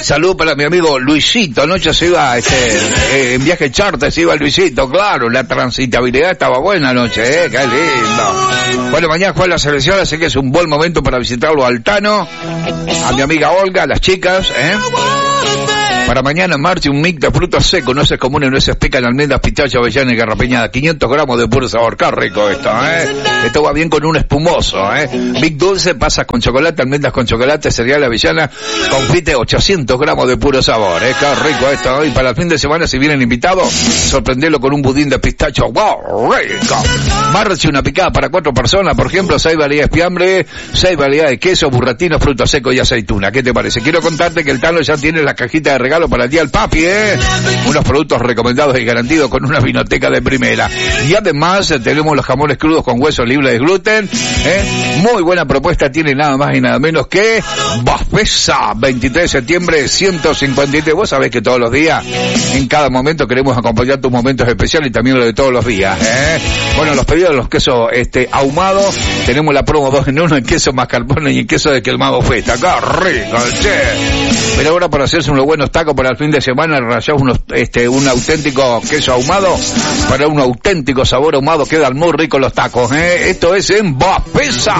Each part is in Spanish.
Salud para mi amigo Luisito. Anoche se iba en viaje charter, se iba Luisito, claro. La transitabilidad estaba buena anoche, qué lindo. Bueno, mañana juega la selección, así que es un buen momento para visitarlo al Tano, a mi amiga Olga, a las chicas, Para mañana en marcha un mix de frutos secos, nueces comunes, nueces pecan, almendras, pistacho, avellana y garrapiñada. 500 gramos de puro sabor, qué rico esto, Esto va bien con un espumoso, Mix dulce, pasas con chocolate, almendras con chocolate, cereal, avellana, confite, 800 gramos de puro sabor, Qué rico esto, Y para el fin de semana, si vienen invitados, sorprenderlo con un budín de pistacho, ¡wow! ¡Rico! Marcha una picada para 4 personas, por ejemplo, 6 variedades de fiambre, 6 variedades de queso, burratinos, frutos secos y aceituna. ¿Qué te parece? Quiero contarte que el Tano ya tiene la cajita de regalo para el día del papi, Unos productos recomendados y garantidos con una vinoteca de primera. Y además tenemos los jamones crudos con hueso libre de gluten, Muy buena propuesta, tiene nada más y nada menos que Bafesa, 23 de septiembre, 153. Vos sabés que todos los días, en cada momento, queremos acompañar tus momentos especiales y también lo de todos los días, Bueno, los pedidos de los quesos ahumados, tenemos la promo 2 en 1 en queso mascarpone y en queso de quemado feta. ¡Qué rico, che! Pero ahora, para hacerse unos buenos tacos para el fin de semana, rallamos un auténtico queso ahumado para un auténtico sabor ahumado. Quedan muy ricos los tacos, Esto es en Bafesa.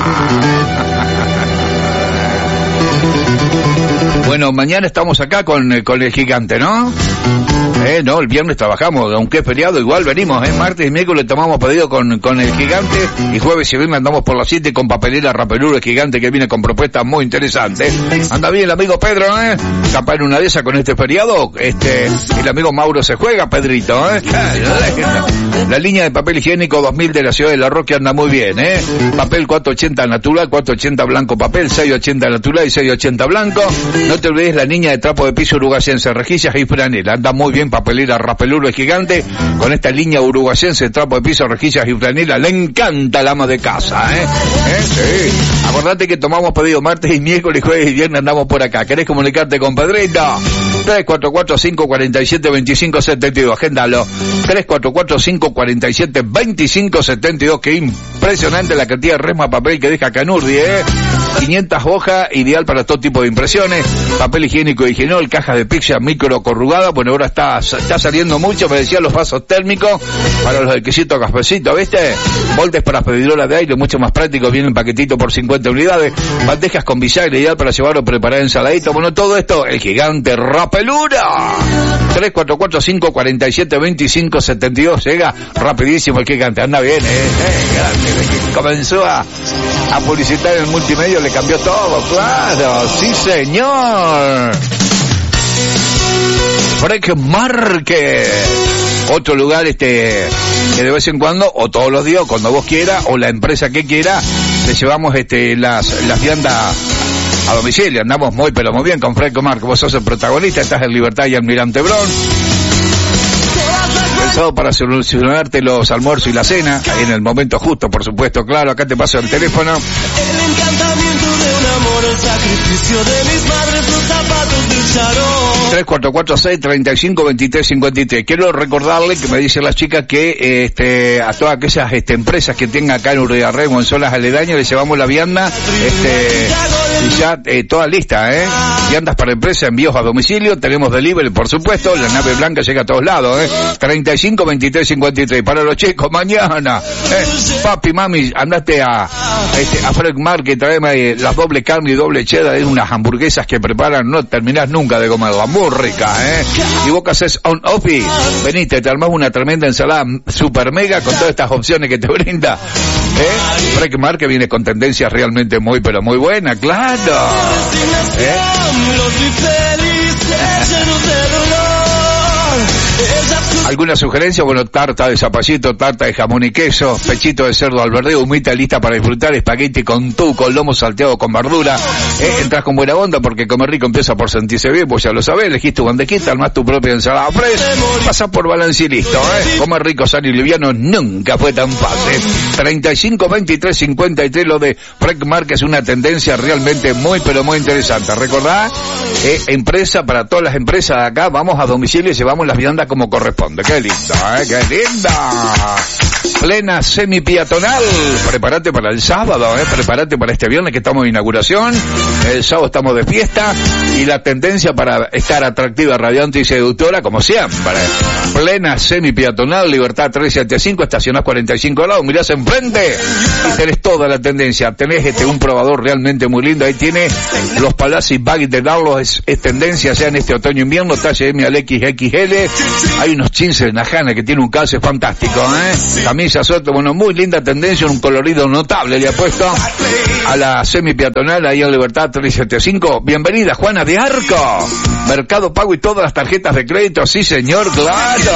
Bueno, mañana estamos acá con el gigante, ¿no? No, el viernes trabajamos, aunque es feriado, igual venimos, martes y miércoles tomamos pedido con el gigante, y jueves y viernes andamos por las 7 con papelera Rapeluro, el gigante que viene con propuestas muy interesantes. Anda bien el amigo Pedro, capaz en una de esas con este feriado, el amigo Mauro se juega, Pedrito, La línea de papel higiénico 2000 de la ciudad de La Roque anda muy bien, Papel 480 natural, 480 blanco papel, 680 natural y 680 blanco. No te olvides la línea de trapo de piso uruguayense, rejillas y franela, anda muy bien papelera Rapeluro el gigante, con esta línea uruguayense, trapo de piso, rejillas y franela, le encanta al ama de casa, Sí. Acordate que tomamos pedido martes y miércoles, jueves y viernes andamos por acá. ¿Querés comunicarte con Pedrito? 344-547-2572, agéndalo. 344-547-2572, qué impresionante la cantidad de resma papel que deja Canurdi, 500 hojas, ideal para todo tipo de impresiones, papel higiénico y higienol, cajas de pizza micro corrugada. Bueno, ahora está saliendo mucho, me decía, los vasos térmicos para los del quesito cafecito, ¿viste? Moldes para pedidoras de aire, mucho más prácticos, vienen paquetitos por 50 unidades, bandejas con bisagra, ideal para llevar o preparar ensaladita. Bueno, todo esto, el gigante Rapelura. 344-547-2572, llega rapidísimo el gigante, anda bien, comenzó a publicitar en el multimedia, le cambió todo, claro, sí señor. Freck Market, otro lugar que de vez en cuando, o todos los días, o cuando vos quieras, o la empresa que quiera, le llevamos las viandas a domicilio. Andamos muy pero muy bien con Freck Market. Vos sos el protagonista, estás en Libertad y Almirante Brown. Pensado para solucionarte los almuerzos y la cena, en el momento justo, por supuesto, claro. Acá te paso el teléfono. El encantamiento de un amor, el sacrificio de mis madres, los zapatos brillaron. 344-635-2353. Quiero recordarle que me dicen las chicas que a todas aquellas empresas que tengan acá en Uribarren o en zonas aledañas, le llevamos la vianda y ya toda lista, viandas para empresa, envíos a domicilio, tenemos delivery, por supuesto, la nave blanca llega a todos lados, 35-2353. Para los chicos, mañana, papi, mami, andate a Freck Market, traeme las doble carne y doble cheddar, unas hamburguesas que preparan, no terminás nunca de comerlas, muy rica, Y vos que haces on-off, venite, te armás una tremenda ensalada super mega con todas estas opciones que te brinda, Freck Market viene con tendencias realmente muy pero muy buenas, claro, ¿Alguna sugerencia? Bueno, tarta de zapallito, tarta de jamón y queso, pechito de cerdo al verdeo, humita lista para disfrutar, espagueti con tuco, lomo salteado con verdura. Entras con buena onda porque comer rico empieza por sentirse bien, pues ya lo sabés, elegís tu bandejita, armás tu propia ensalada fresh, pasás por balance y listo, Comer rico, sano y liviano nunca fue tan fácil. 35-23-53, lo de Freck Market es una tendencia realmente muy pero muy interesante. Recordá, empresa, para todas las empresas de acá, vamos a domicilio y llevamos las viandas como corresponde. ¡Qué lindo, qué linda! Plena semi-peatonal. Prepárate para el sábado, prepárate para este viernes que estamos de inauguración. El sábado estamos de fiesta y la tendencia para estar atractiva, radiante y seductora, como siempre. Plena semi-peatonal, Libertad 375, estacionás 45 lados, mirás enfrente y tenés toda la tendencia. Tenés un probador realmente muy lindo. Ahí tiene los Palazzi Baggy de Darlos, es tendencia, sea en este otoño-invierno, talle M al XXL. Hay unos jeans de Najana que tiene un calce fantástico, camisa suelta, bueno, muy linda tendencia, un colorido notable le ha puesto a la semi-peatonal ahí en Libertad 375. Bienvenida, Juana de Arco. Mercado Pago y todas las tarjetas de crédito, sí señor, claro.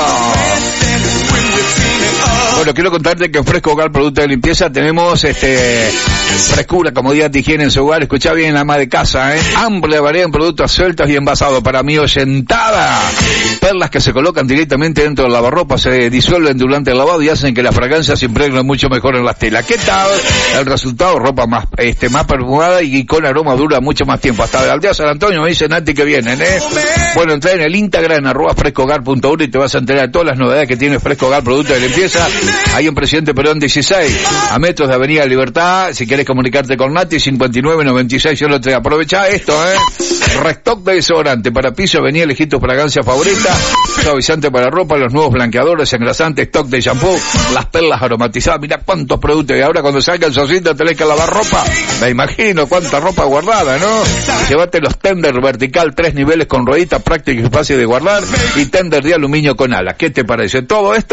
Bueno, quiero contarte que en Fresco Hogar, producto de limpieza, tenemos frescura, comodidad de higiene en su hogar. Escuchá bien, ama de casa, amplia variedad en productos sueltos y envasados para mi oyentada. Perlas que se colocan directamente dentro del lavarropa, se disuelven durante el lavado y hacen que la fragancia se impregne mucho mejor en las telas. ¿Qué tal? El resultado, ropa más perfumada y con aroma dura mucho más tiempo. Hasta de Aldea San Antonio me dicen Nati que vienen, Bueno, entra en el Instagram, @frescohogar.1 y te vas a enterar de todas las novedades que tiene Fresco Hogar, producto de limpieza. Ahí en Presidente Perón 16, a metros de Avenida Libertad. Si quieres comunicarte con Nati, 599603. Aprovecha esto, Restock de desodorante para piso, venía a elegir tu fragancia favorita, suavizante para ropa, los nuevos blanqueadores, engrasantes, stock de shampoo, las perlas aromatizadas. Mira cuántos productos, y ahora cuando salga el solcito tenés que lavar ropa, me imagino cuánta ropa guardada, ¿no? Llévate los tender vertical 3 niveles con ruedita práctica y fácil de guardar, y tender de aluminio con alas. ¿Qué te parece todo esto?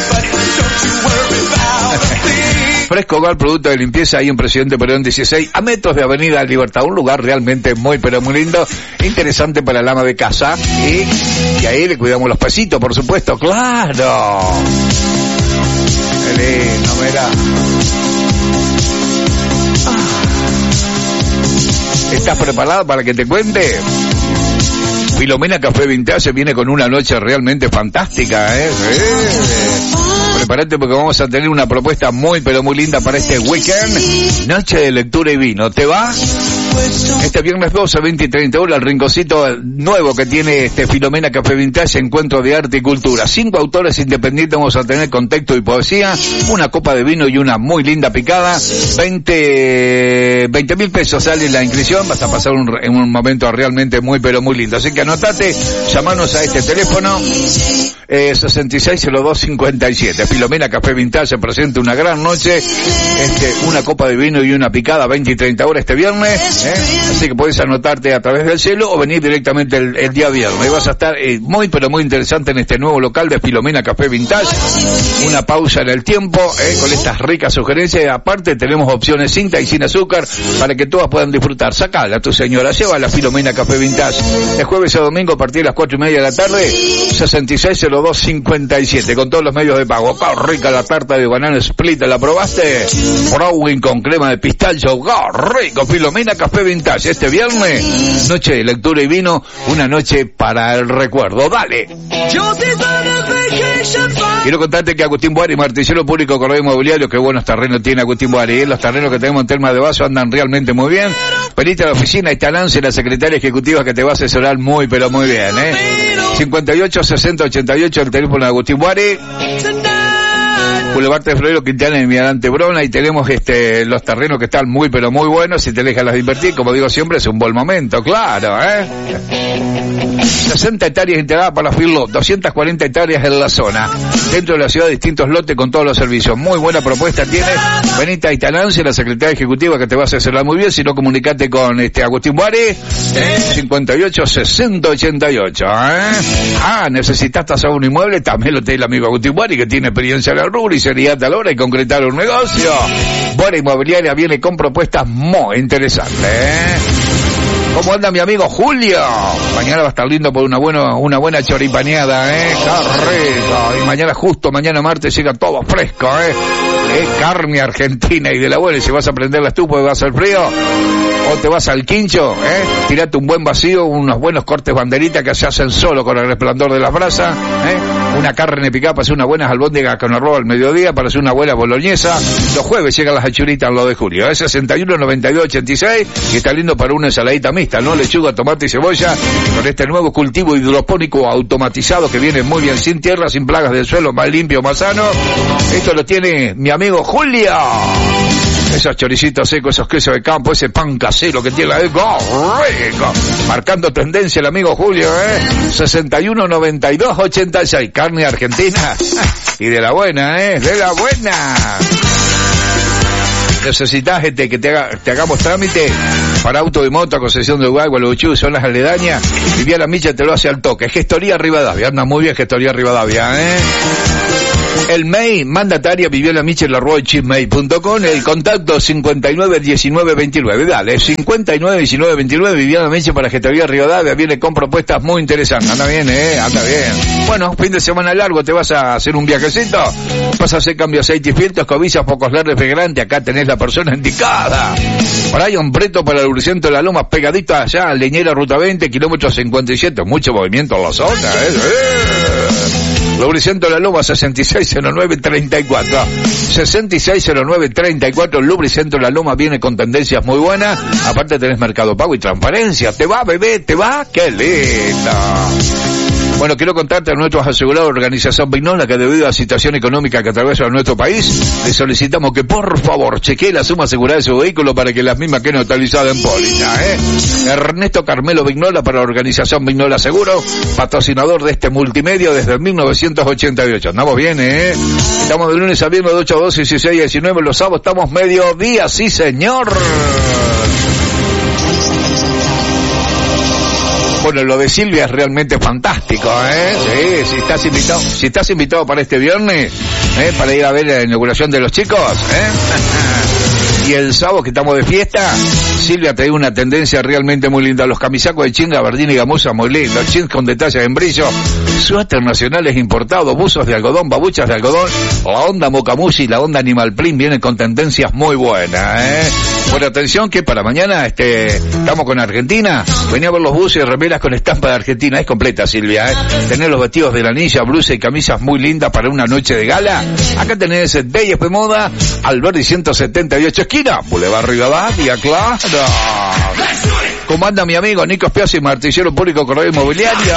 Fresco Hogar, producto de limpieza, ahí en Presidente Perón 16, a metros de Avenida Libertad. Un lugar realmente muy, pero muy lindo, interesante para el ama de casa. Y ahí le cuidamos los pesitos, por supuesto, claro. Qué lindo, mirá. ¿Estás preparado para que te cuente? Filomena Café Vintage viene con una noche realmente fantástica, Prepárate porque vamos a tener una propuesta muy pero muy linda para este weekend. Noche de lectura y vino. ¿Te va? Este viernes 12, 20 y 30 horas, el rinconcito nuevo que tiene Filomena Café Vintage, encuentro de arte y cultura. 5 autores independientes vamos a tener con texto y poesía, una copa de vino y una muy linda picada. 20.000 pesos sale la inscripción, vas a pasar en un momento realmente muy pero muy lindo. Así que anotate, llamanos a este teléfono, 660257. Filomena Café Vintage presenta una gran noche, una copa de vino y una picada, 20 y 30 horas este viernes, así que puedes anotarte a través del cielo o venir directamente el día viernes. Vas a estar muy pero muy interesante en este nuevo local de Filomena Café Vintage. Una pausa en el tiempo, con estas ricas sugerencias. Aparte tenemos opciones sin y sin azúcar para que todas puedan disfrutar. Sacala a tu señora, llévala a Filomena Café Vintage. De jueves a domingo a partir de las 4:30 de la tarde, 660257, con todos los medios de pago. ¡Qué rica la tarta de banana split! ¿La probaste? Browning con crema de pistacho. ¡Qué rico! Filomena Café Vintage. Este viernes, noche de lectura y vino, una noche para el recuerdo. ¡Dale! Quiero contarte que Agustín Boari, martillero público, corredor inmobiliario, qué buenos terrenos tiene Agustín Boari. Los terrenos que tenemos en Termas de Vaso andan realmente muy bien. Venite a la oficina, está Nancy, la secretaria ejecutiva, que te va a asesorar muy pero muy bien, 58 60 88, el teléfono de Agustín Boari. Boulevard de Florero Quintana y Mirante Brona, y tenemos los terrenos que están muy pero muy buenos. Si te dejas las de invertir, como digo siempre, es un buen momento, claro, 60 hectáreas integradas para Firlot, 240 hectáreas en la zona, dentro de la ciudad, distintos lotes con todos los servicios. Muy buena propuesta tiene. Venite a Itanance, la secretaria ejecutiva, que te va a asesorar muy bien. Si no, comunicate con Agustín Boari, 58 60 88, necesitas tasar un inmueble, también lo tiene el amigo Agustín Boari, que tiene experiencia en el rubro y seriedad a la hora de concretar un negocio. Boari Inmobiliaria viene con propuestas muy interesantes, ¿Cómo anda mi amigo Julio? Mañana va a estar lindo por una buena choripaneada, ¡Qué rico! Y mañana martes llega todo fresco, carne argentina y de la buena. Y si vas a prender la estufa y va a hacer frío, o te vas al quincho, tirate un buen vacío, unos buenos cortes banderitas que se hacen solo con el resplandor de las brasas, una carne picada para hacer unas buenas albóndigas con arroz al mediodía, para hacer una buena boloñesa. Los jueves llegan las achuritas en lo de Julio, 61 92 86, y está lindo para una ensaladita mixta, ¿no? Lechuga, tomate y cebolla, con este nuevo cultivo hidropónico automatizado que viene muy bien, sin tierra, sin plagas del suelo, más limpio, más sano. Esto lo tiene mi amigo Julio. Esos choricitos secos, esos quesos de campo, ese pan casero que tiene la rico. Marcando tendencia el amigo Julio, 619286. Carne argentina. Y de la buena, de la buena. Necesitas que te hagamos trámite para auto y moto, concesión de Uruguay, Gualeguaychú, zonas aledañas. Viviana Miche te lo hace al toque. Gestoría Rivadavia, anda muy bien Gestoría Rivadavia, El mail, mandataria Viviana Michel @gmail.com, el contacto 591929, dale, 591929, Viviana Michel para Gestoría Rivadavia, viene con propuestas muy interesantes, anda bien, anda bien. Bueno, fin de semana largo, te vas a hacer un viajecito, vas a hacer cambio de aceite y filtros, cobillas, pocos largos, refrigerante, acá tenés la persona indicada. Brian Breto para el lubricento de la Loma, pegadito allá, Leñera Ruta 20, kilómetro 57, mucho movimiento en la zona, Lubricento de la Loma 660934. 660934. Lubricento de la Loma viene con tendencias muy buenas. Aparte tenés Mercado Pago y transparencia. ¿Te va, bebé? ¿Te va? ¡Qué lindo! Bueno, quiero contarte a nuestros asegurados, Organización Vignola, que debido a la situación económica que atraviesa nuestro país, le solicitamos que por favor chequee la suma asegurada de su vehículo para que las mismas queden neutralizadas en póliza, Ernesto Carmelo Vignola para la Organización Vignola Seguro, patrocinador de este multimedio desde 1988. Andamos bien, Estamos de lunes a viernes de 8 a 12, 16 a 19, los sábados estamos mediodía, sí señor. Bueno, lo de Silvia es realmente fantástico, Sí, si estás invitado para este viernes, para ir a ver la inauguración de los chicos, Y el sábado que estamos de fiesta, Silvia trae una tendencia realmente muy linda. Los camisacos de chinga, gabardina y gamuza muy lindos. Jeans con detalles en brillo. Suéter nacionales importados, buzos de algodón, babuchas de algodón. La onda Mocamushi, la onda Animal Print vienen con tendencias muy buenas, Bueno, atención que para mañana estamos con Argentina. Venía a ver los buses y remeras con estampa de Argentina. Es completa, Silvia, Tenés los vestidos de la anilla, blusa y camisas muy lindas para una noche de gala. Acá tenés D&P Moda, Alberdi 178 esquina, Boulevard Rivadavia, claro. ¿Cómo anda mi amigo Nico Spiazzi, martillero público, corredor inmobiliario?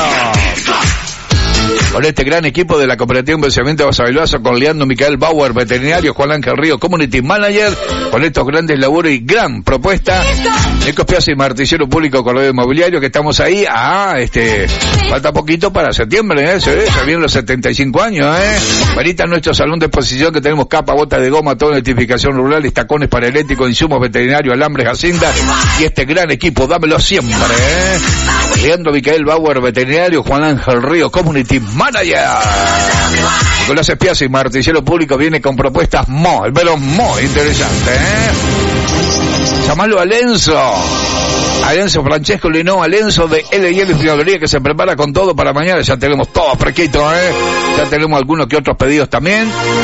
Con este gran equipo de la Cooperativa de Investimento de Basavilbaso, con Leandro Micael Bauer, veterinario, Juan Ángel Río, Community Manager, con estos grandes laburos y gran propuesta. Nico Spiazzi, martillero público, corredor inmobiliario, que estamos ahí, falta poquito para septiembre, se vienen los 75 años, Venita en nuestro salón de exposición que tenemos capa, bota de goma, toda identificación rural, tacones para eléctricos, insumos veterinarios, alambres, haciendas, y este gran equipo, dámelo siempre, Leandro Micael Bauer, veterinario, Juan Ángel Río, Community Manager. Nicolás Spiazzi, martillero público, viene con propuestas muy interesantes, Llamalo a Lenzo Francesco Lino, Lenzo de L&L Frigolería, que se prepara con todo para mañana. Ya tenemos todo fresquito, Ya tenemos algunos que otros pedidos también.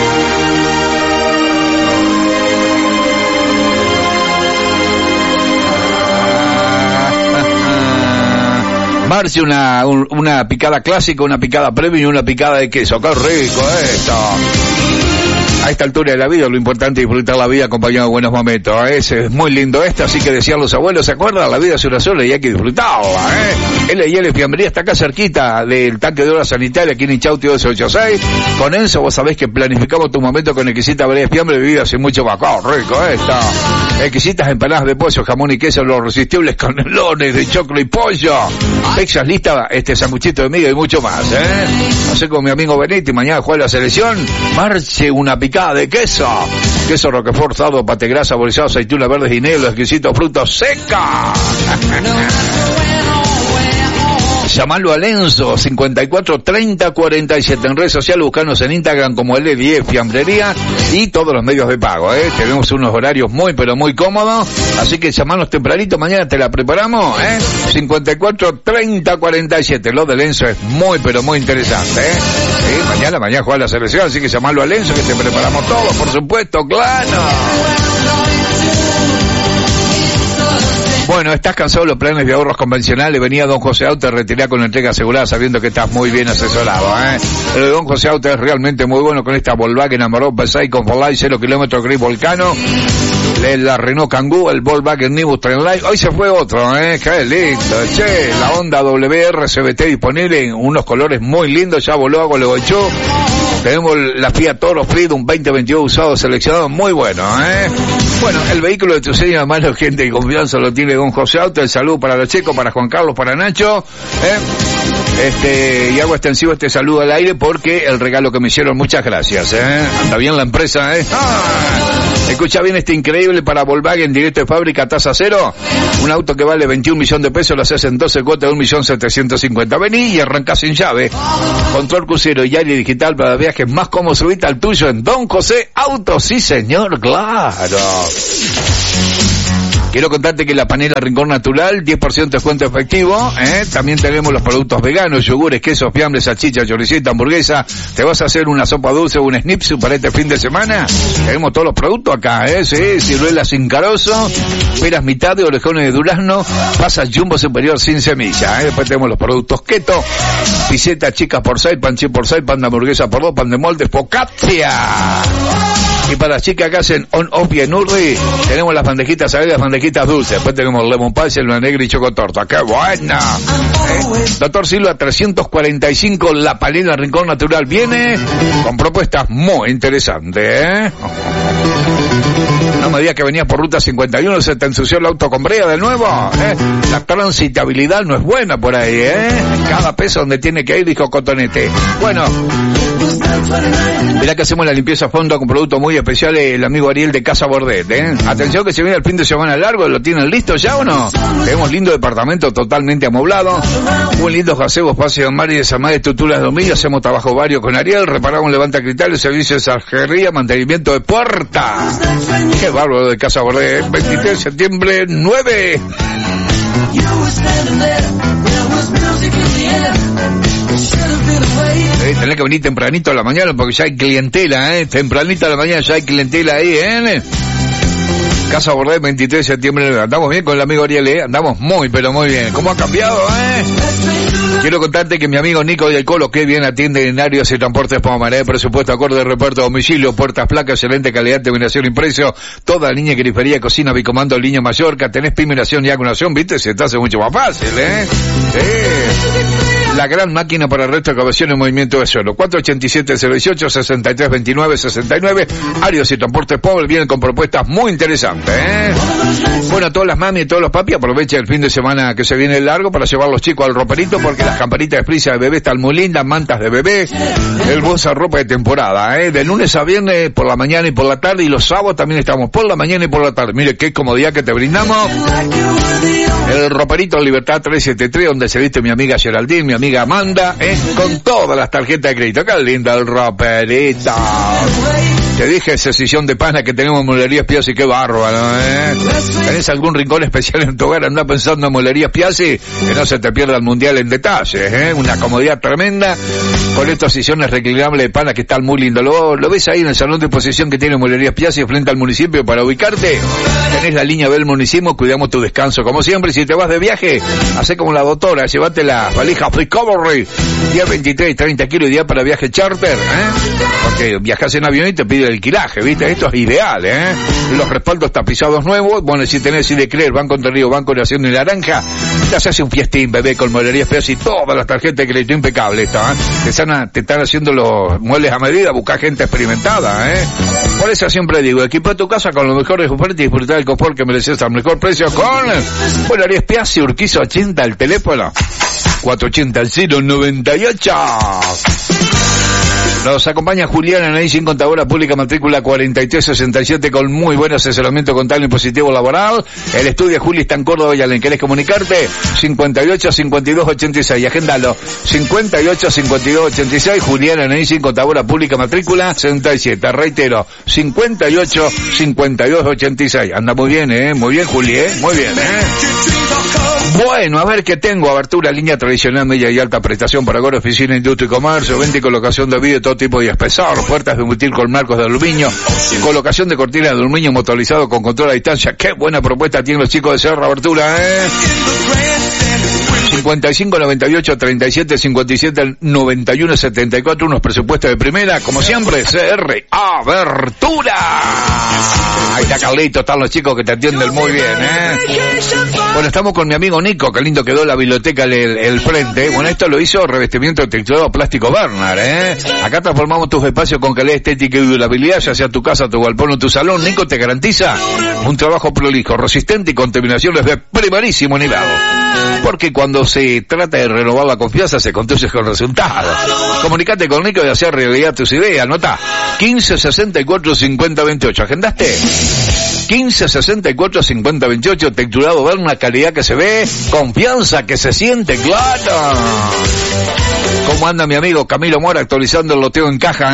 Marci, una picada clásica, una picada premium y una picada de queso. ¡Qué rico esto! A esta altura de la vida, lo importante es disfrutar la vida acompañado de buenos momentos. Es muy lindo esto, así que decían los abuelos, ¿se acuerdan? La vida es una sola y hay que disfrutarla, L&L Fiambrería está acá cerquita del tanque de obra sanitaria, aquí en Inchauti 286. Con Enzo, vos sabés que planificamos tu momento con exquisita variedad de fiambre, bebidas y mucho más. ¡Oh, rico esto! Exquisitas empanadas de pollo, jamón y queso, los irresistibles canelones de choclo y pollo. Texas lista, sanguchito de miga y mucho más, No sé, con mi amigo Benetti, mañana juega la selección. Marche una picada de queso Roquefort, sardo, pate grasa, bolizado, aceituna verde, ginebra, exquisito, frutos seca. Llamalo a Lenzo 54 30 47 en redes sociales, buscanos en Instagram como L10 Fiambrería y todos los medios de pago, Tenemos unos horarios muy pero muy cómodos, así que llamanos tempranito, mañana te la preparamos, 54 30 47. Lo de Lenzo es muy pero muy interesante, Sí, mañana juega la selección, así que llamalo a Lenzo que te preparamos todo, por supuesto, claro. Bueno, ¿estás cansado de los planes de ahorros convencionales? Venía Don José Auto, retirá con entrega asegurada sabiendo que estás muy bien asesorado, Pero Don José Auto es realmente muy bueno con esta Volkswagen Amarok Passat con Forlite 0 kilómetros gris Volcano, la Renault Kangoo, el Volkswagen Nivus Trendline. Hoy se fue otro, qué lindo, la Honda WR CVT disponible en unos colores muy lindos, ya voló a Gualeguaychú. Tenemos la Fiat Toro Freedom 2022 usado seleccionado, muy bueno, Bueno, el vehículo de tu señora mano, gente de confianza, lo tiene Don José Auto. El saludo para los checos, para Juan Carlos, para Nacho. Y hago extensivo este saludo al aire porque el regalo que me hicieron, muchas gracias. Anda bien la empresa, Escucha bien este increíble para Volkswagen directo de fábrica, tasa cero. Un auto que vale 21 millones de pesos, lo haces en 12 cuotas de 1.750.000. Vení y arrancás sin llave. Control crucero y aire digital para viajes más cómodos. Subite al tuyo en Don José Auto. Sí, señor, claro. Quiero contarte que la panela Rincón Natural, 10% de descuento efectivo, También tenemos los productos veganos, yogures, quesos, fiambres, salchicha, choricita, hamburguesa. ¿Te vas a hacer una sopa dulce o un schnitzel para este fin de semana? Tenemos todos los productos acá, Sí, ciruelas sin carozo, peras mitad de orejones de durazno, pasas Jumbo Superior sin semilla, Después tenemos los productos keto, pisetas chicas por 6, pan chip por 6, pan de hamburguesa por 2, pan de molde, focaccia. Y para las chicas que hacen on-off y en Urri, tenemos las bandejitas saladas, bandejitas dulces. Después tenemos lemon pie, selva negra y chocotorta. ¡Qué buena! Doctor Silva 345, la panela Rincón Natural viene con propuestas muy interesantes, No me digas que venías por ruta 51, se te ensució el auto con brea de nuevo, La transitabilidad no es buena por ahí, Cada peso donde tiene que ir, dijo Cotonete. Bueno, mirá que hacemos la limpieza a fondo con productos muy especiales, el amigo Ariel de Casa Bordet, Atención que se viene el fin de semana largo, ¿lo tienen listo ya o no? Tenemos lindo departamento totalmente amoblado, un lindo gazebo, espacio de mar y de Samá de Tutulas de dominio, hacemos trabajo varios con Ariel, reparamos levanta cristales, servicios de sarjería, mantenimiento de puerta. Qué bárbaro de Casa Bordet, 23 de septiembre, 9. Tenés que venir tempranito a la mañana porque ya hay clientela, tempranito a la mañana ya hay clientela ahí, Casa Bordet, 23 de septiembre. Andamos bien con el amigo Ariel, andamos muy, pero muy bien. ¿Cómo ha cambiado, Quiero contarte que mi amigo Nico del Colo, que bien atiende en áreas y transportes Pomaré, presupuesto acorde de reparto a domicilio, puertas, placas, excelente calidad, terminación y precio, toda línea de grifería, cocina, bicomando, línea Mallorca, tenés piminación y acunación, ¿viste? Se te hace mucho más fácil, Sí. La gran máquina para retroexcavación en movimiento de suelo. 487-018-6329-69. Arios y transportes pobres vienen con propuestas muy interesantes, Bueno, todas las mami y todos los papi, aprovechen el fin de semana que se viene largo para llevar los chicos al roperito, porque las campanitas de prisa de bebé están muy lindas, mantas de bebé, hermosa ropa de temporada, De lunes a viernes por la mañana y por la tarde, y los sábados también estamos por la mañana y por la tarde. Mire qué comodidad que te brindamos. El roperito Libertad 373, donde se viste mi amiga Geraldine, mi amiga Amanda, con todas las tarjetas de crédito. Qué linda el roperito. Te dije esa sillón de pana que tenemos en Molerías Piazzi, qué bárbaro, ¿Tenés algún rincón especial en tu hogar? Andá pensando en Molerías Piazzi, que no se te pierda el mundial en detalle, Una comodidad tremenda con estos sillones reclinables de pana que están muy lindos. Lo ves ahí en el salón de exposición que tiene Molerías Piazzi frente al municipio para ubicarte. Tenés la línea del municipio, cuidamos tu descanso como siempre. Si te vas de viaje, hacé como la doctora, llévate la valija Recovery, día 23 y 30 kilos, día para viaje charter, Porque viajas en avión y te pide el alquilaje, ¿viste? Esto es ideal, Los respaldos tapizados nuevos. Bueno, si tenés de creer, Banco Entre Ríos, Banco Nación y Naranja, te hace un fiestín, bebé, con Molerías Piazzi y todas las tarjetas de crédito impecable esto, Te están haciendo los muebles a medida, busca gente experimentada, Por eso siempre digo, equipa tu casa con los mejores ofertas y disfrutar del confort que mereces al mejor precio con Molerías Piazzi, Urquiza 80, el teléfono 480-098. Nos acompaña Juliana Neisín, contadora pública, matrícula 4367, con muy buen asesoramiento contable impositivo laboral. El estudio Juli está en Córdoba y alguien querés comunicarte, 58-52-86, agendalo, 58-52-86, Juliana Neisín, contadora pública, matrícula 67, reitero, 58-52-86. Anda muy bien, muy bien, Juli, muy bien, Bueno, a ver qué tengo. Abertura, línea tradicional, media y alta prestación para hogar, oficina, industria y comercio, venta y colocación de vidrio, todo tipo de espesor, puertas de butil con marcos de aluminio, colocación de cortinas de aluminio motorizado con control a distancia. Qué buena propuesta tienen los chicos de Serra Abertura, 55 98 37 57 91 74, unos presupuestos de primera, como siempre, CR Abertura. Ahí está Carlito, están los chicos que te atienden muy bien, Bueno, estamos con mi amigo Nico, que lindo quedó la biblioteca el frente. Bueno, esto lo hizo revestimiento texturado plástico Bernard, Acá transformamos tus espacios con calidad estética y durabilidad, ya sea tu casa, tu galpón o tu salón. Nico te garantiza un trabajo prolijo, resistente y con terminaciones de primerísimo nivel. Porque cuando se trata de renovar la confianza, se construye con resultados. Comunicate con Nico y hacer realidad tus ideas. Anota 15 64 50 28. ¿Agendaste? 15 64 50 28. Texturado Bernard, calidad que se ve, confianza que se siente, claro. ¿Cómo anda mi amigo Camilo Mora actualizando el loteo en caja,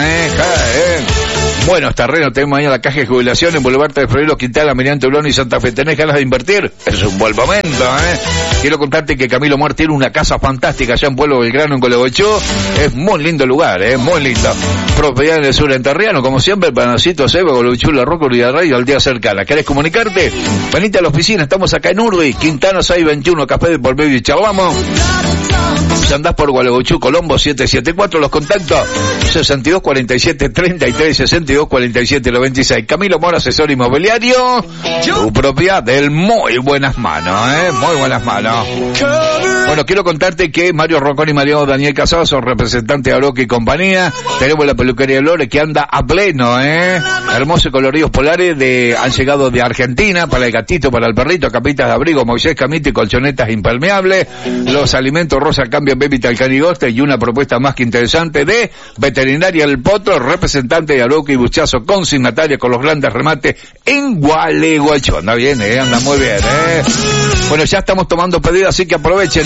Buenos terrenos, tenemos ahí en la caja de jubilación en Boulevard de Febrero, Quintana, Miriam Ulón y Santa Fe. ¿Tenés ganas de invertir? Es un buen momento, Quiero contarte que Camilo Mora tiene una casa fantástica allá en Pueblo Belgrano, en Gualeguaychú. Es muy lindo lugar, muy lindo. Propiedad en el sur enterriano, como siempre, Panacito, Seba, Gualeguaychú, La Roca, Uriarray y Aldea Cercana. ¿Querés comunicarte? Venite a la oficina, estamos acá en Urbi, Quintana 621, Café de por medio y charlamos. Si andás por Gualeguaychú, Colombo 774, los contactos 62 47 33 62 47 96. Camilo Mora, asesor inmobiliario, tu propiedad del muy buenas manos, muy buenas manos. Bueno, quiero contarte que Mario Roncón y Mario Daniel Casado son representantes de Aroca y compañía. Tenemos la peluquería de Lore que anda a pleno, Hermosos coloridos polares han llegado de Argentina, para el gatito, para el perrito, capitas de abrigo, Moisés Camito y colchonetas impermeables. Los alimentos Rosa Cambio, Baby Talcanigoste y una propuesta más que interesante de Veterinaria El Potro, representante de Aroca y Buchazo, consignataria con los grandes remates en Gualeguaychú. Anda bien, anda muy bien, Bueno, ya estamos tomando pedidos, así que aprovechen,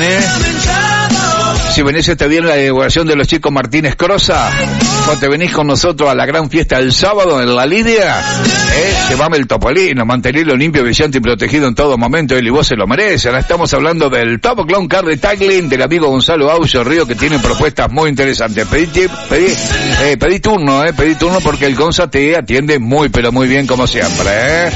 Si venís este viernes a la inauguración de los chicos Martínez Croza, o te venís con nosotros a la gran fiesta del sábado en La Lidia, llevame el topolino, mantenerlo limpio, brillante y protegido en todo momento, él y vos se lo merecen. Estamos hablando del Top Clown Car Detailing del amigo Gonzalo Aucho Río, que tiene propuestas muy interesantes. Pedí turno porque el Gonza te atiende muy, pero muy bien como siempre,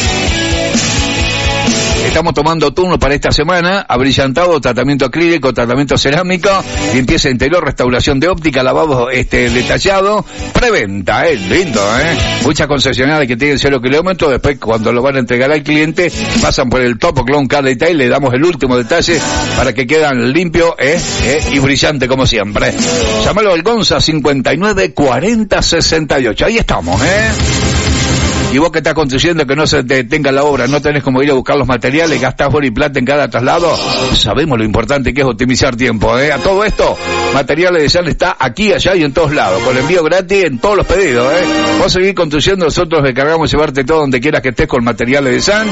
Estamos tomando turno para esta semana, abrillantado, tratamiento acrílico, tratamiento cerámico, limpieza interior, restauración de óptica, lavado detallado, preventa, lindo, Muchas concesionarias que tienen 0 kilómetros, después cuando lo van a entregar al cliente, pasan por el Top Clown Car Detail, le damos el último detalle para que quedan limpios, y brillante como siempre. Llámalo al Gonza 59 40 68, ahí estamos, Y vos que estás construyendo, que no se te detenga la obra, no tenés como ir a buscar los materiales, gastás oro y plata en cada traslado, sabemos lo importante que es optimizar tiempo, A todo esto, Materiales de San está aquí, allá y en todos lados, con envío gratis en todos los pedidos, Vos seguís construyendo, nosotros nos encargamos de llevarte todo donde quieras que estés con Materiales de San.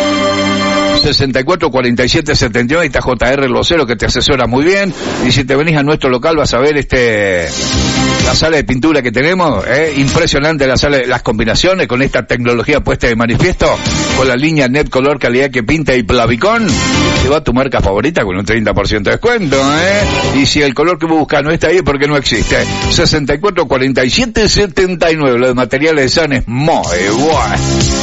64 47 79, está JR Locero que te asesora muy bien, y si te venís a nuestro local vas a ver la sala de pintura que tenemos, impresionante la sala, las combinaciones con esta tecnología puesta de manifiesto, con la línea Net Color, calidad que pinta y Plavicón, te va tu marca favorita con un 30% de descuento, y si el color que vos buscas no está ahí, porque no existe. 64 47 79, lo de Materiales de San es muy bueno.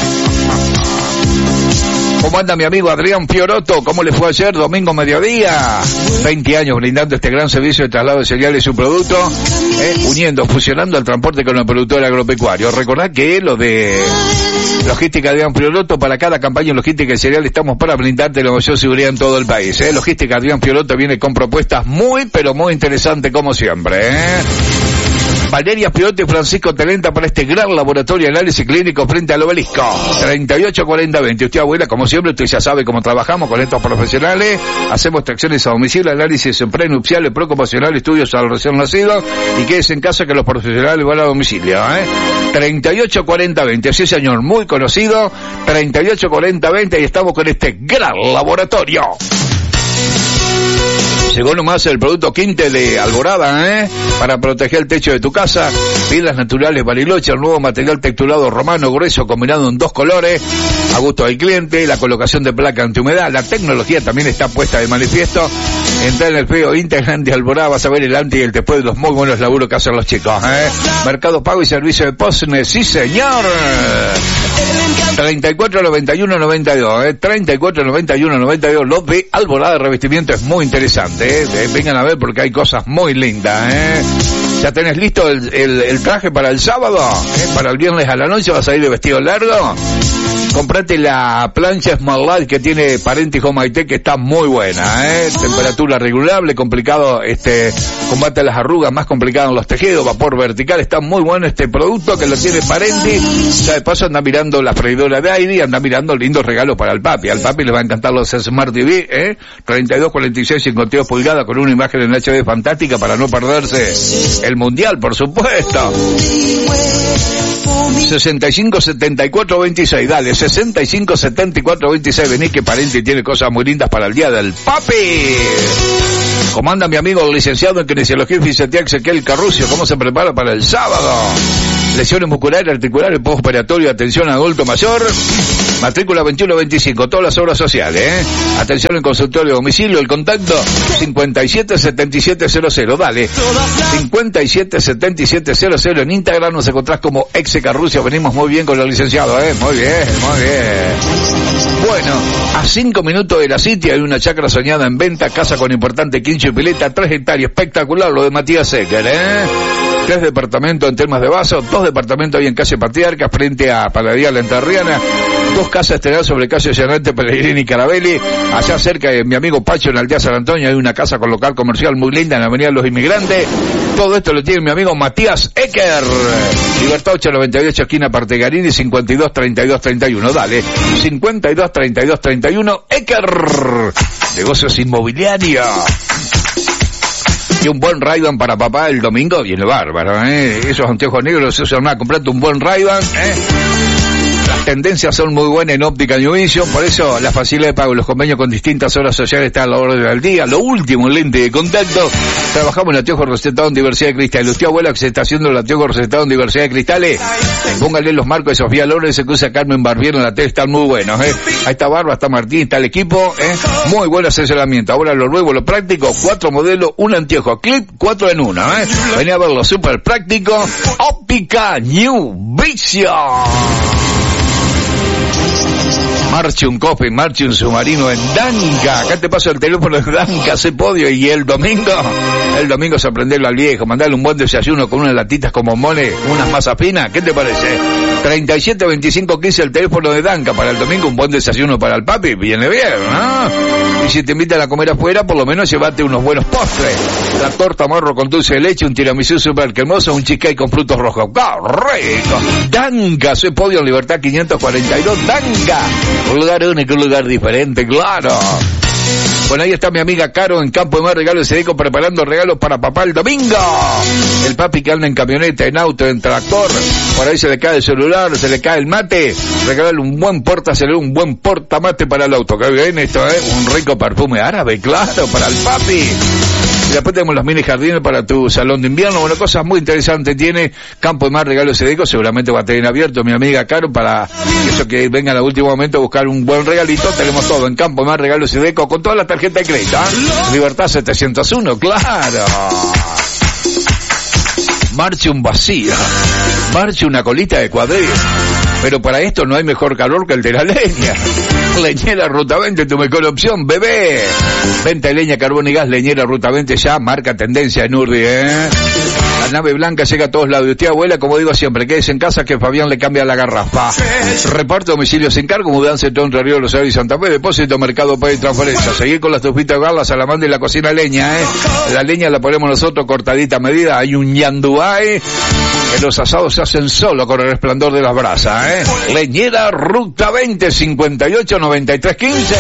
¿Cómo anda mi amigo Adrián Fiorotto? ¿Cómo le fue ayer, domingo mediodía? 20 años brindando este gran servicio de traslado de cereales y su producto, fusionando el transporte con el productor agropecuario. Recordad que lo de logística Adrián Fiorotto, para cada campaña en logística de cereal estamos para brindarte la mayor seguridad en todo el país. Logística Adrián Fiorotto viene con propuestas muy, pero muy interesantes como siempre. Valeria Piotti y Francisco Telenta para este gran laboratorio de análisis clínico frente al Obelisco. 38 40 20. Usted, abuela, como siempre, usted ya sabe cómo trabajamos con estos profesionales. Hacemos extracciones a domicilio, análisis prenupciales, preocupacionales, estudios al recién nacido, y quédese en casa que los profesionales van a domicilio, 38 40 20. Sí, señor, muy conocido. 38 40 20 y estamos con este gran laboratorio. Llegó nomás el producto Quinte de Alborada, para proteger el techo de tu casa. Piedras naturales Bariloche, el nuevo material texturado romano grueso combinado en 2 colores, a gusto del cliente. La colocación de placa antihumedad, la tecnología también está puesta de manifiesto. Entra en el feo Instagram de Alborada, vas a ver el antes y el después de los muy buenos laburos que hacen los chicos, Mercado Pago y Servicio de Postne, sí señor. 349192, 349192, los de Alborada de Revestimiento es muy interesante, vengan a ver porque hay cosas muy lindas, ¿Ya tenés listo el traje para el sábado? Para el viernes a la noche vas a ir de vestido largo. Comprate la plancha Smart Light que tiene Parenti Home High Tech, que está muy buena, temperatura regulable, complicado, combate las arrugas, más complicado en los tejidos, vapor vertical, está muy bueno este producto que lo tiene Parenti. Ya de paso anda mirando la freidora de aire y anda mirando lindos regalos para el papi. Al papi le va a encantar los Smart TV, 32, 46, 52 pulgadas con una imagen en HD fantástica para no perderse el mundial, por supuesto. 65 74 26, dale, 65 74 26, vení que Parenti tiene cosas muy lindas para el día del papi. Comanda mi amigo el licenciado en kinesiología y fisioterapia Ezequiel Carrucio, ¿cómo se prepara para el sábado? Lesiones musculares, articulares, postoperatorio, atención a adulto mayor, matrícula 2125, todas las obras sociales, Atención en consultorio, domicilio, el contacto 577700, dale, 577700, en Instagram nos encontrás como Exe Carrucio, venimos muy bien con el licenciado, muy bien, muy bien. Bueno, a 5 minutos de la City hay una chacra soñada en venta, casa con importante quincho y pileta, 3 hectáreas, espectacular lo de Matías Secker, 3 departamentos en Termas de Vaso, 2 departamentos ahí en calle Patriarca, frente a Panadería La Enterriana, 2 casas estrenadas sobre calle Llanante, Pellegrini y Carabelli, allá cerca de mi amigo Pacho en la aldea San Antonio hay una casa con local comercial muy linda en la Avenida Los Inmigrantes. Todo esto lo tiene mi amigo Matías Ecker. Libertad 898, esquina Partegarini, 52 32 31, dale, 52 32 31, Ecker, negocios inmobiliarios. Y un buen Ray-Ban para papá el domingo viene bárbaro, Esos anteojos negros se usan, comprate un buen Ray-Ban, Las tendencias son muy buenas en óptica New Vision, por eso la facilidad de pago y los convenios con distintas horas sociales están a la orden del día. Lo último en lente de contacto, trabajamos en anteojos recetados en diversidad de cristales. Usted, abuela, que se está haciendo el anteojo recetado en diversidad de cristales, póngale los marcos de Sofía Loren, se cruza Carmen Barbier en la tele, están muy buenos, Ahí está Barba, está Martín, está el equipo, muy buen asesoramiento. Ahora lo nuevo, lo práctico, 4 modelos, un anteojo clip, 4 en 1, Venía a verlo súper práctico, óptica New Vision. Marche un cope, marche un submarino en Danca. Acá te paso el teléfono de Danca, hace podio. Y el domingo sorprenderlo al viejo, mandarle un buen desayuno con unas latitas como mole, unas masas finas. ¿Qué te parece? 37 25 15 el teléfono de Danca. Para el domingo un buen desayuno para el papi, viene bien, Y si te invitan a comer afuera, por lo menos llévate unos buenos postres. La torta morro con dulce de leche, un tiramisú super cremoso, un cheesecake con frutos rojos. ¡Qué rico! Danca, hace podio en Libertad 542, Danca. Un lugar único, un lugar diferente, claro. Bueno, ahí está mi amiga Caro en Campo de Mar Regalos Sedeco preparando regalos para papá el domingo. El papi que anda en camioneta, en auto, en tractor, por ahí se le cae el celular, se le cae el mate, regalarle un buen portacelular, un buen portamate para el auto. Que bien esto, un rico perfume árabe, claro, para el papi. Y después tenemos los mini jardines para tu salón de invierno. Bueno, cosas muy interesantes tiene Campo de Mar Regalos Sedeco. Seguramente va a tener abierto mi amiga Caro para eso que vengan a último momento a buscar un buen regalito. Tenemos todo en Campo de Mar Regalos Sedeco con toda la tarjeta de crédito. Libertad 701, claro. Marche un vacío. Marche una colita de cuadril. Pero para esto no hay mejor calor que el de la leña. Leñera Ruta 20, tu mejor opción, bebé. Venta de leña, carbón y gas, Leñera Ruta 20 ya marca tendencia en Urdi, La nave blanca llega a todos lados. Y usted, abuela, como digo siempre, quédese en casa que Fabián le cambia la garrafa. Reparto domicilio sin cargo, mudanza en todo Entre Ríos, Rosario y Santa Fe, depósito, mercado, pago y transferencia. Seguir con las tufitas de gas, la salamandra y la cocina leña, La leña la ponemos nosotros cortadita a medida. Hay un yanduay que los asados se hacen solo con el resplandor de las brasas, Leñera Ruta 20, 58 93 15.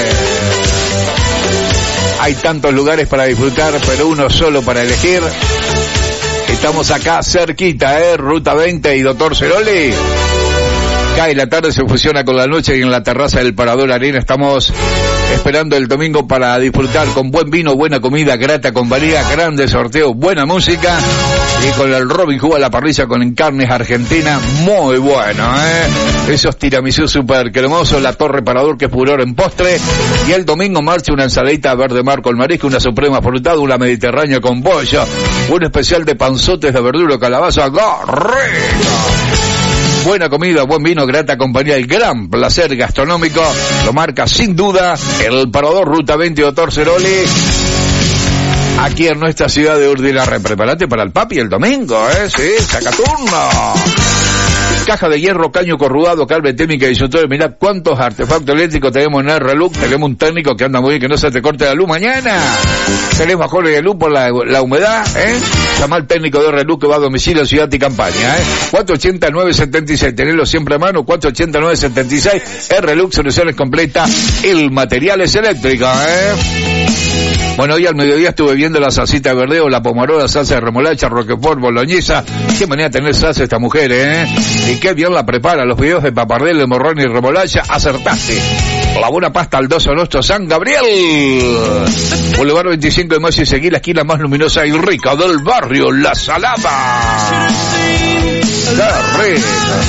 Hay tantos lugares para disfrutar, pero uno solo para elegir. Estamos acá cerquita, Ruta 20 y Doctor Ceroli. Cae la tarde, se fusiona con la noche y en la terraza del Parador Arena estamos esperando el domingo para disfrutar con buen vino, buena comida, grata compañía, grandes sorteos, buena música y con el Robin Hood a la parrilla con carnes argentinas, muy bueno, esos tiramisú super cremosos, la Torre Parador que es furor en postre, y el domingo marcha una ensaladita verde mar con marisco, una suprema frutada, una mediterránea con pollo, un especial de panzotes de verdura, calabaza, ¡gorrito! Buena comida, buen vino, grata compañía, el gran placer gastronómico, lo marca sin duda el Parador Ruta 20 Doctor Ceroli, aquí en nuestra ciudad de Urdilarre. Prepárate para el papi el domingo, sí, saca turno. Caja de hierro, caño corrugado, cable térmica y disjuntor. Mirá cuántos artefactos eléctricos tenemos en el reloj. Tenemos un técnico que anda muy bien, que no se te corte la luz mañana. Tenés bajones de luz por la humedad, Llama al técnico de reloj que va a domicilio, ciudad y campaña, 480-976. Tenelo siempre a mano, 480-976. Reloj, soluciones completas, el materiales eléctricos, Bueno, hoy al mediodía estuve viendo la salsita de verdeo, la pomarola, salsa de remolacha, roquefort, boloñesa. Qué manera de tener salsa esta mujer, Y qué bien la prepara. Los videos de papardel, de morrón y remolacha, acertaste. La buena pasta al doso nuestro San Gabriel. Boulevard 25 de Mayo y seguí la esquina más luminosa y rica del barrio, La Salada. ¡Qué rico!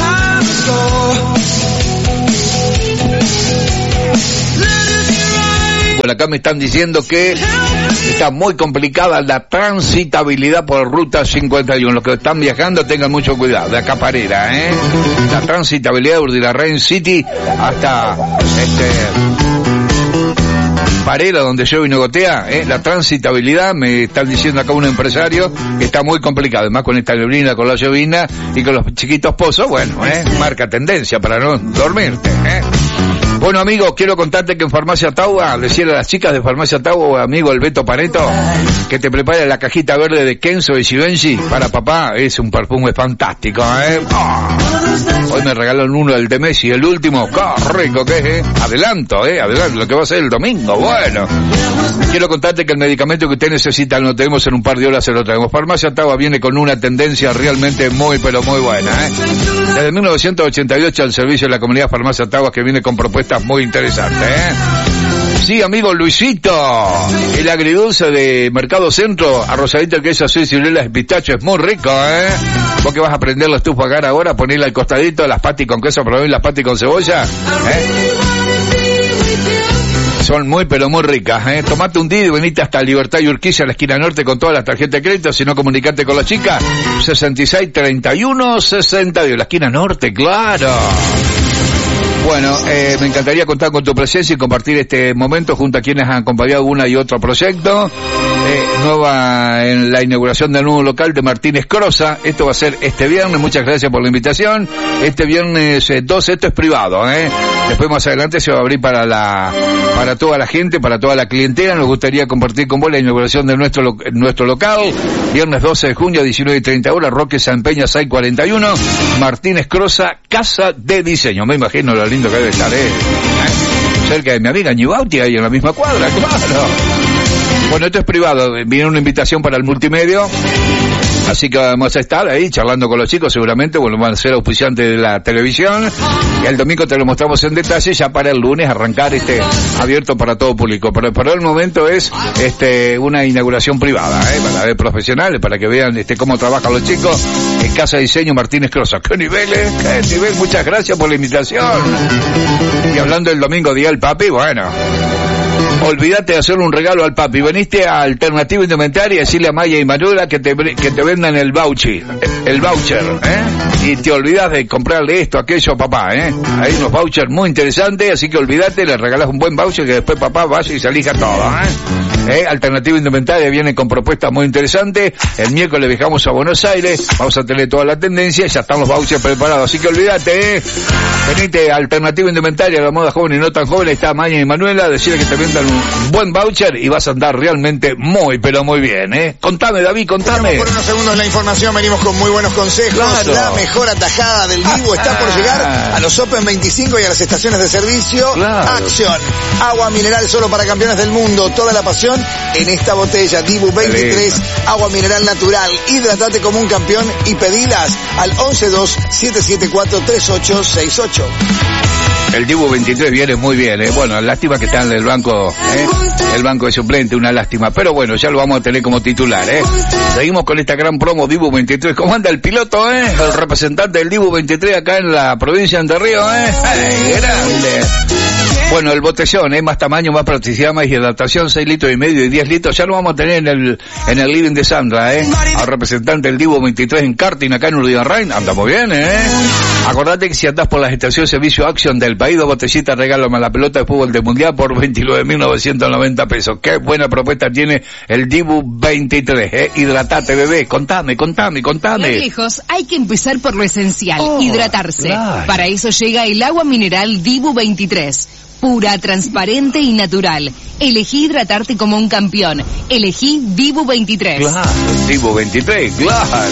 Bueno, acá me están diciendo que está muy complicada la transitabilidad por Ruta 51. Los que están viajando tengan mucho cuidado, de acá Parera, La transitabilidad de Urdilarrain City hasta Parera, donde llueve y no gotea, la transitabilidad, me están diciendo acá un empresario, que está muy complicado, además con esta neblina, con la llovina y con los chiquitos pozos, bueno, marca tendencia para no dormirte, Bueno, amigo, quiero contarte que en Farmacia Taua, decirle a las chicas de Farmacia Taua, amigo el Beto Pareto, que te prepare la cajita verde de Kenzo y Givenchy para papá. Es un perfume fantástico, Hoy me regalaron uno del de Messi, el último. ¡Qué rico que es, Adelanto, adelanto, lo que va a ser el domingo. Bueno, quiero contarte que el medicamento que usted necesita lo tenemos en un par de horas, se lo traemos. Farmacia Taua viene con una tendencia realmente muy, pero muy buena, Desde 1988 al servicio de la comunidad Farmacia Taua, que viene con propuestas muy interesante, Sí, amigo Luisito, el agridulce de Mercado Centro, arrosadito, el queso azul y ciruelas de pistacho, es muy rico, Vos que vas a prender la estufa acá ahora, ponerle al costadito las patis con queso, probé las patis con cebolla, Son muy, pero muy ricas, Tomate un día y venite hasta Libertad y Urquiza, a la esquina norte, con todas las tarjetas de crédito. Si no, comunicate con la chica, 66-31-62, la esquina norte, claro. Bueno, me encantaría contar con tu presencia y compartir este momento junto a quienes han acompañado una y otro proyecto. Nueva en la inauguración del nuevo local de Martínez Crosa. Esto va a ser este viernes. Muchas gracias por la invitación. Este viernes 12, esto es privado, Después más adelante se va a abrir para toda la gente, para toda la clientela. Nos gustaría compartir con vos la inauguración de nuestro local. Viernes 12 de junio, 19:30 horas, Roque San Peña 641, Martínez Crosa, Casa de Diseño. Me imagino lo lindo que debe estar, cerca de mi amiga Ñubauti, ahí en la misma cuadra, claro. Bueno, esto es privado, viene una invitación para el multimedio, así que vamos a estar ahí charlando con los chicos, seguramente, bueno, van a ser auspiciantes de la televisión, y el domingo te lo mostramos en detalle, ya para el lunes arrancar abierto para todo público, pero por el momento es una inauguración privada, para ver profesionales, para que vean cómo trabajan los chicos en Casa de Diseño Martínez Crosa. ¡Qué nivel, qué nivel! Muchas gracias por la invitación. Y hablando del domingo, día del papi, bueno, olvídate de hacer un regalo al papi. Veniste a Alternativa Indumentaria y decirle a Maya y Manuela que te vendan el voucher, y te olvidas de comprarle esto, aquello a papá, Hay unos vouchers muy interesantes, así que olvídate, le regalás un buen voucher que después papá vaya y se elija todo, Alternativa Indumentaria viene con propuestas muy interesantes. El miércoles viajamos a Buenos Aires, vamos a tener toda la tendencia, ya están los vouchers preparados, así que olvídate, venite a Alternativa Indumentaria, la moda joven y no tan joven. Ahí está Maya y Manuela, decirle que te vendan un buen voucher y vas a andar realmente muy, pero muy bien, Contame, David, contame. Por unos segundos la información, venimos con muy buenos consejos. Claro. La mejor atajada del vivo está por llegar a los Open 25 y a las estaciones de servicio. Claro. Action, agua mineral solo para campeones del mundo, toda la pasión hidratación en esta botella Dibu 23, agua mineral natural. Hidratate como un campeón y pedilas al 112-774-3868. El Dibu 23 viene muy bien, Bueno, lástima que está en el banco, el banco de suplente, una lástima. Pero bueno, ya lo vamos a tener como titular, Seguimos con esta gran promo Dibu 23. ¿Cómo anda el piloto, El representante del Dibu 23 acá en la provincia de Entre Ríos, ¡Ay, grande! Bueno, el botellón, más tamaño, más practicidad, más hidratación, 6 litros y medio y 10 litros. Ya lo vamos a tener en el living de Sandra, Al representante del Dibu 23 en karting acá en Urdiarrain. Andamos bien, Acordate que si andás por las estaciones de servicio Action del país, 2 botellitas regalo más la pelota de fútbol del mundial por 29.990 pesos. Qué buena propuesta tiene el Dibu 23, Hidratate, bebé. Contame. Lejos, hay que empezar por lo esencial, hidratarse. Claro. Para eso llega el agua mineral Dibu 23. Pura, transparente y natural. Elegí hidratarte como un campeón. Elegí Dibu 23. Claro, Dibu 23, claro.